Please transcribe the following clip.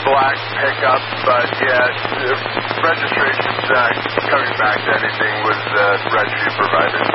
black pickup, but yeah, registration's coming back to anything with the registry provided.